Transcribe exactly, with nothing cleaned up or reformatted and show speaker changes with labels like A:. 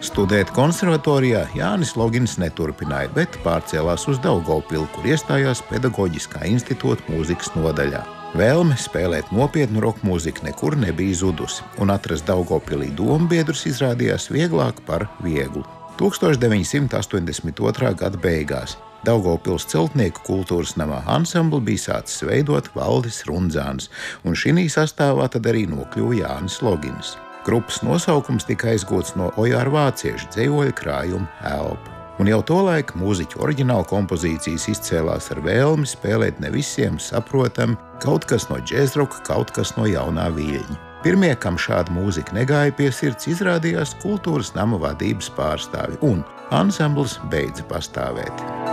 A: Studēt konservatorijā Jānis Logins neturpināja, bet pārcēlās uz Daugavpili, kur iestājās Pedagoģiskā institūta mūzikas nodaļā. Vēlme spēlēt nopietnu roka mūziku nekur nebija zudusi, un atrast Daugavpilī dombiedrus izrādījās vieglāk par vieglu. tūkstoš deviņi simti astoņdesmit otrā gada beigās Daugavpils celtnieku kultūras namā ansambli bija sācis veidot Valdis Rundzāns, un šinī sastāvā tad arī nokļuva Jānis Logins. Grupas nosaukums tika aizgūts no Ojāra Vācieša dzejoļa krājuma Elpa. Un jau tolaik mūziķu oriģināla kompozīcijas izcēlās ar vēlmi spēlēt ne visiem saprotam kaut kas no džēzroka, kaut kas no jaunā viļņa. Pirmie, kam šāda mūzika negāja pie sirds, izrādījās kultūras nama vadības pārstāvi, un ansamblis beidza pastāvēt.